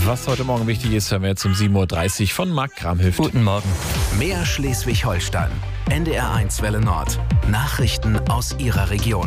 Was heute Morgen wichtig ist, hören wir jetzt um 7.30 Uhr von Marc Kramhilft. Guten Morgen. Mehr Schleswig-Holstein. NDR1 Welle Nord. Nachrichten aus Ihrer Region.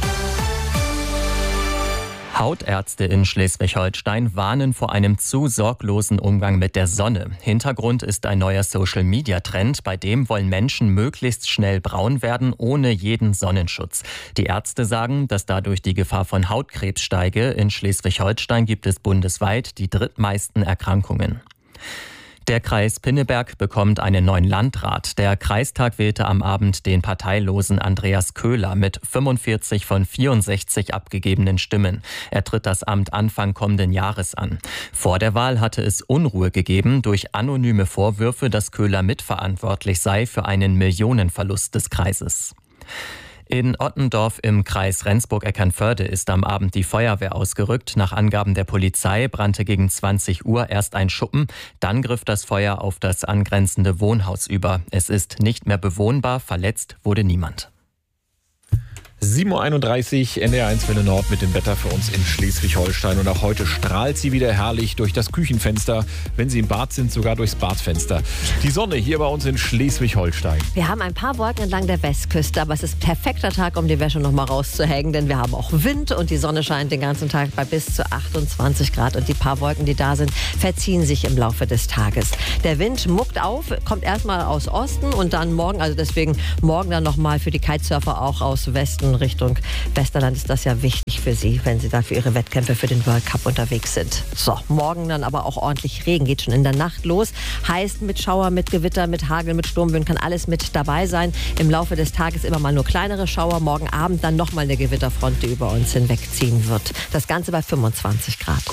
Hautärzte in Schleswig-Holstein warnen vor einem zu sorglosen Umgang mit der Sonne. Hintergrund ist ein neuer Social-Media-Trend, bei dem wollen Menschen möglichst schnell braun werden, ohne jeden Sonnenschutz. Die Ärzte sagen, dass dadurch die Gefahr von Hautkrebs steige. In Schleswig-Holstein gibt es bundesweit die drittmeisten Erkrankungen. Der Kreis Pinneberg bekommt einen neuen Landrat. Der Kreistag wählte am Abend den parteilosen Andreas Köhler mit 45 von 64 abgegebenen Stimmen. Er tritt das Amt Anfang kommenden Jahres an. Vor der Wahl hatte es Unruhe gegeben durch anonyme Vorwürfe, dass Köhler mitverantwortlich sei für einen Millionenverlust des Kreises. In Ottendorf im Kreis Rendsburg-Eckernförde ist am Abend die Feuerwehr ausgerückt. Nach Angaben der Polizei brannte gegen 20 Uhr erst ein Schuppen, dann griff das Feuer auf das angrenzende Wohnhaus über. Es ist nicht mehr bewohnbar, verletzt wurde niemand. 7.31 Uhr, NDR1 Welle Nord mit dem Wetter für uns in Schleswig-Holstein. Und auch heute strahlt sie wieder herrlich durch das Küchenfenster. Wenn Sie im Bad sind, sogar durchs Badfenster. Die Sonne hier bei uns in Schleswig-Holstein. Wir haben ein paar Wolken entlang der Westküste, aber es ist ein perfekter Tag, um die Wäsche noch mal rauszuhängen, denn wir haben auch Wind und die Sonne scheint den ganzen Tag bei bis zu 28 Grad. Und die paar Wolken, die da sind, verziehen sich im Laufe des Tages. Der Wind muckt auf, kommt erstmal aus Osten und dann morgen, also deswegen morgen dann noch mal für die Kitesurfer auch aus Westen Richtung Westerland ist das ja wichtig für Sie, wenn Sie da für Ihre Wettkämpfe für den World Cup unterwegs sind. So, morgen dann aber auch ordentlich Regen, geht schon in der Nacht los. Heißt mit Schauer, mit Gewitter, mit Hagel, mit Sturmböen kann alles mit dabei sein. Im Laufe des Tages immer mal nur kleinere Schauer. Morgen Abend dann nochmal eine Gewitterfront, die über uns hinwegziehen wird. Das Ganze bei 25 Grad.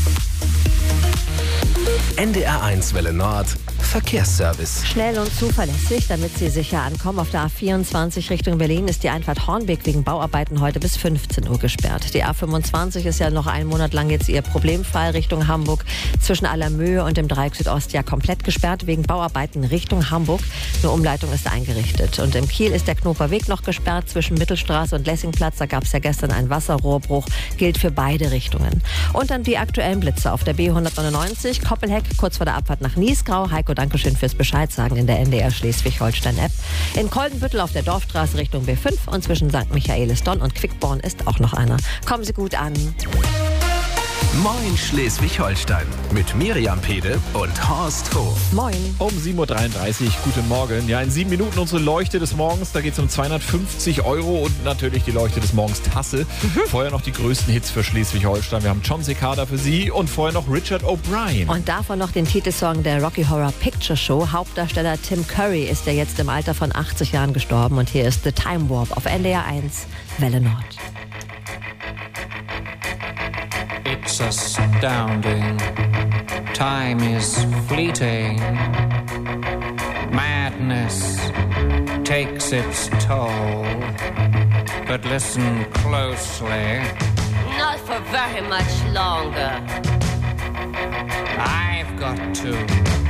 NDR1 Welle Nord. Verkehrsservice. Schnell und zuverlässig, damit Sie sicher ankommen. Auf der A24 Richtung Berlin ist die Einfahrt Hornbeck wegen Bauarbeiten heute bis 15 Uhr gesperrt. Die A25 ist ja noch einen Monat lang jetzt ihr Problemfall Richtung Hamburg. Zwischen Allermöhe und dem Dreieck Südost ja komplett gesperrt wegen Bauarbeiten Richtung Hamburg. Eine Umleitung ist eingerichtet. Und im Kiel ist der Knoper Weg noch gesperrt zwischen Mittelstraße und Lessingplatz. Da gab es ja gestern einen Wasserrohrbruch. Gilt für beide Richtungen. Und dann die aktuellen Blitze auf der B199 Koppelheck kurz vor der Abfahrt nach Niesgrau. Heiko, Dankeschön fürs Bescheid sagen in der NDR Schleswig-Holstein-App. In Koldenbüttel auf der Dorfstraße Richtung B5 und zwischen St. Michaelis-Donn und Quickborn ist auch noch einer. Kommen Sie gut an. Moin Schleswig-Holstein mit Miriam Pede und Horst Hof. Moin. Um 7.33 Uhr, guten Morgen. Ja, in 7 Minuten unsere Leuchte des Morgens. Da geht es um 250 € und natürlich die Leuchte des Morgens Tasse. Vorher noch die größten Hits für Schleswig-Holstein. Wir haben John Cicada für Sie und vorher noch Richard O'Brien. Und davon noch den Titelsong der Rocky Horror Picture Show. Hauptdarsteller Tim Curry ist ja jetzt im Alter von 80 Jahren gestorben. Und hier ist The Time Warp auf NDR1 Welle Nord. It's astounding. Time is fleeting. Madness takes its toll. But listen closely. Not for very much longer. I've got to